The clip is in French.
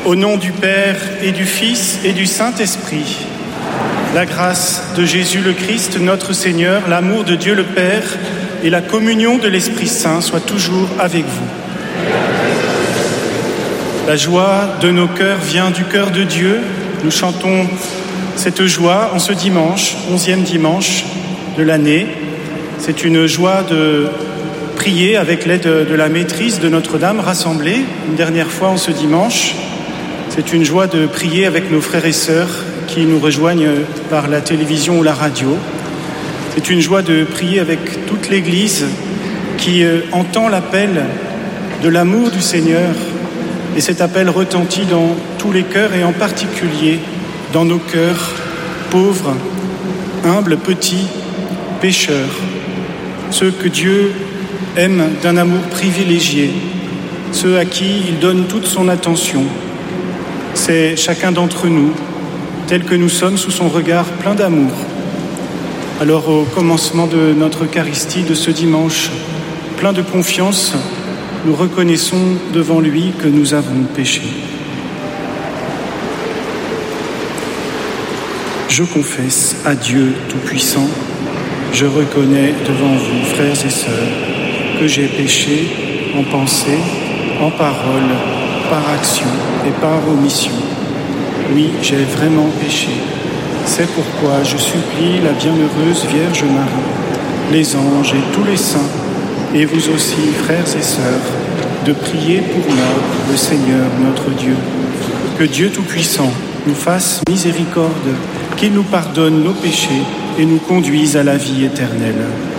Au nom du Père et du Fils et du Saint-Esprit, la grâce de Jésus le Christ, notre Seigneur, l'amour de Dieu le Père et la communion de l'Esprit Saint soient toujours avec vous. La joie de nos cœurs vient du cœur de Dieu. Nous chantons cette joie en ce dimanche, 11e dimanche de l'année. C'est une joie de prier avec l'aide de la maîtrise de Notre-Dame rassemblée une dernière fois en ce dimanche. C'est une joie de prier avec nos frères et sœurs qui nous rejoignent par la télévision ou la radio. C'est une joie de prier avec toute l'Église qui entend l'appel de l'amour du Seigneur. Et cet appel retentit dans tous les cœurs et en particulier dans nos cœurs pauvres, humbles, petits, pécheurs. Ceux que Dieu aime d'un amour privilégié, ceux à qui il donne toute son attention. C'est chacun d'entre nous, tel que nous sommes, sous son regard plein d'amour. Alors au commencement de notre Eucharistie de ce dimanche, plein de confiance, nous reconnaissons devant lui que nous avons péché. Je confesse à Dieu Tout-Puissant, je reconnais devant vous, frères et sœurs, que j'ai péché en pensée, en parole, par action et par omission. Oui, j'ai vraiment péché. C'est pourquoi je supplie la bienheureuse Vierge Marie, les anges et tous les saints, et vous aussi, frères et sœurs, de prier pour moi, le Seigneur notre Dieu. Que Dieu Tout-Puissant nous fasse miséricorde, qu'il nous pardonne nos péchés et nous conduise à la vie éternelle.